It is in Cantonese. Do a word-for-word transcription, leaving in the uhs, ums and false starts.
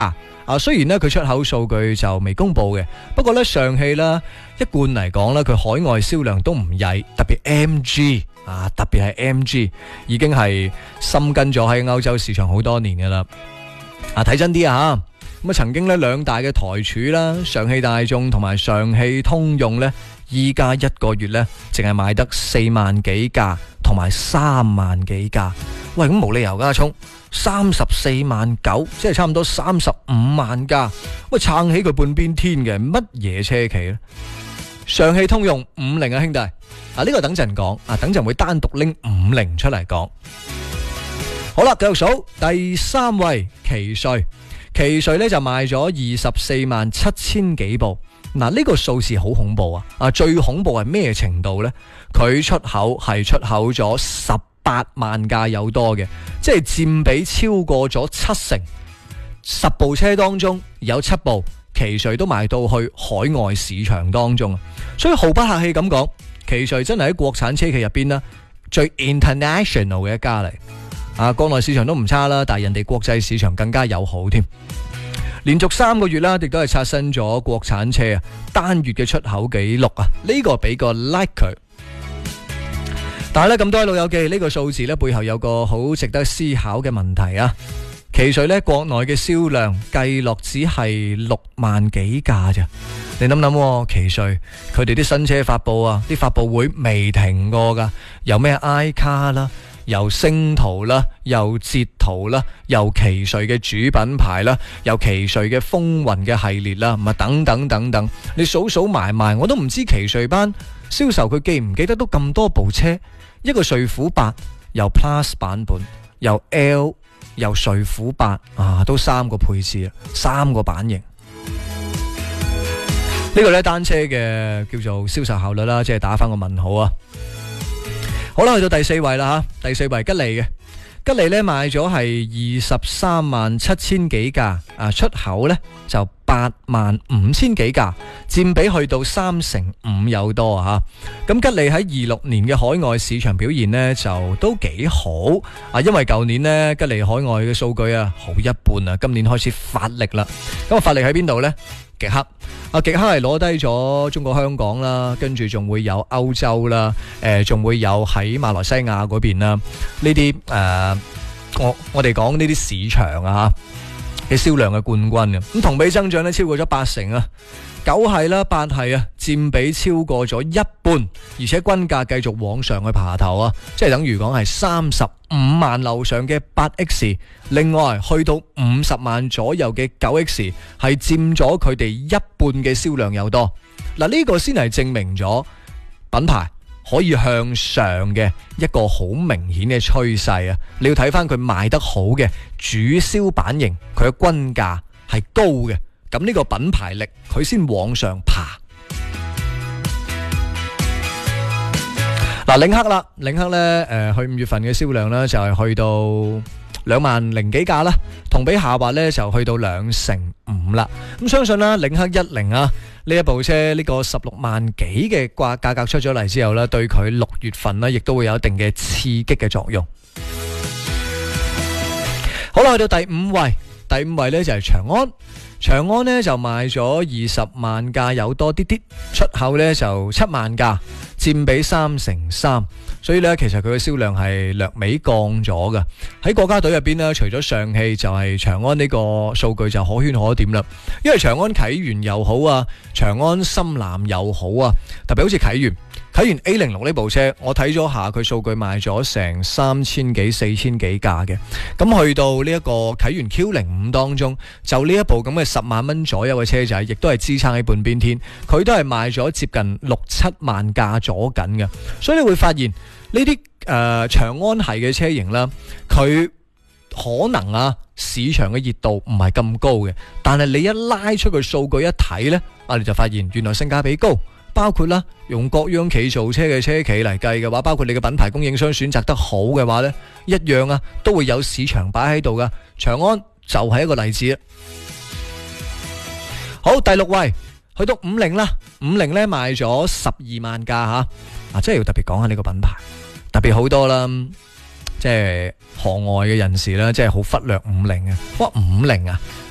啊，雖然呢佢出口數據就未公布嘅，不過呢上汽啦一貫嚟講呢佢海外銷量都唔曳，特別 M G 啊，特別係 M G 已經係深耕咗喺歐洲市場好多年噶啦。啊，睇真啲啊，咁啊曾經呢兩大嘅台柱啦，上汽大眾同埋上汽通用呢，依家一個月呢淨係賣得四萬幾架，同埋三萬幾架。喂，咁冇理由噶，阿聰。三十四萬九，即係差唔多三十五萬架，喂撐起佢半邊天嘅乜嘢車企咧？上汽通用五菱啊，兄弟，啊呢、這個等陣講，啊等陣會單獨拎五菱出嚟講。好啦，繼續數第三位奇瑞，奇瑞咧就賣咗二十四萬七千幾部，嗱、啊、呢、這個數字好恐怖啊！啊最恐怖係咩程度呢？佢出口係出口咗十八萬架有多嘅，即係佔比超過咗七成。十部車當中有七部奇瑞都賣到去海外市場當中，所以毫不客氣咁講，奇瑞真係喺國產車企入邊呢最 international 嘅一家嚟。啊，國內市場都唔差啦，但係人哋國際市場更加友好添。連續三個月啦，亦都係刷新咗國產車啊單月嘅出口紀錄啊！呢、這個俾個 like 佢。但係咧，咁多位老友記，呢、這個數字咧背後有個好值得思考嘅問題啊！奇瑞咧國內嘅銷量計落只係六萬幾架咋？你諗諗，奇瑞佢哋啲新車發佈啊，啲發佈會未停過噶，有咩 iCar 啦，由星途啦，由捷途啦，由奇瑞嘅主品牌啦，由奇瑞嘅風雲嘅系列啦，唔係等等等等，你數數埋埋，我都唔知奇瑞班銷售佢記唔記得都咁多部車。一個瑞虎八由 Plus 版本，由 L 由瑞虎八啊，都三個配置啊，三個版型。呢、這個咧單車嘅叫做銷售效率啦，即係打翻個問號啊。好啦，去到第四位啦吓，第四位吉利嘅，吉利咧賣咗係二十三萬七千幾架啊，出口咧就八萬五千幾架，佔比去到三成五有多啊！咁吉利喺二六年嘅海外市場表現呢，就都幾好啊，因為舊年呢，吉利海外嘅數據啊好一般啊，今年開始發力啦。咁啊發力喺邊度呢？極氪啊，極氪係攞低咗中國香港啦，跟住仲會有歐洲啦，誒、呃、仲會有喺馬來西亞嗰邊啦，呢啲誒我我哋講呢啲市場啊嘅銷量嘅冠軍嘅，咁同比增長咧超過咗八成啊，九係啦，八係啊，佔比超過咗一半，而且均價繼續往上去爬頭啊，即係等於講係三十五萬樓上嘅八 X， 另外去到五十萬左右嘅九 X 係佔咗佢哋一半嘅銷量有多，嗱、這、呢個先係證明咗品牌可以向上嘅一個好明顯嘅趨勢啊！你要睇翻佢賣得好嘅主銷版型，佢嘅均價係高嘅，咁呢個品牌力佢先往上爬。嗱，領克啦，領克呢，誒、呃，去五月份嘅銷量呢，就係、是、去到兩萬零幾架啦，同比下滑呢，就去到兩成五啦。咁相信啦，領克一零啊。呢一部車呢個十六萬幾嘅掛價格出咗嚟之後呢，對佢六月份呢亦都會有一定嘅刺激嘅作用。好啦，去到第五位，第五位呢就係長安。長安呢就賣咗二十萬架有多啲啲，出口呢就七萬架，佔比三成三。所以呢，其實佢嘅銷量係略微降咗㗎。喺國家隊入邊呢，除咗上汽，就係長安呢個數據就可圈可點啦。因為長安啟源又好啊，長安深藍又好啊，特別好似啟源。啟源 A 零六呢部車，我睇咗下佢數據賣咗成三千幾、四千幾架嘅。咁去到呢一個啟源 Q 零五當中，就呢一部咁嘅十萬蚊左右嘅車仔，亦都係支撐喺半邊天。佢都係賣咗接近六七萬架左緊嘅。所以你會發現呢啲誒長安系嘅車型啦，佢可能啊市場嘅熱度唔係咁高嘅，但係你一拉出個數據一睇呢，啊你就發現原來性價比高。包括啦，用各央企造車嘅車企嚟計嘅話，包括你嘅品牌供應商選擇得好嘅話呢，一樣啊，都會有市場擺喺度噶。長安就係一個例子。好，第六位去到五菱啦，五菱呢賣咗十二萬架吓，啊，真係要特別講下呢個品牌，特別好多啦，即係行外嘅人士啦，即係好忽略五菱啊。哇，五菱啊！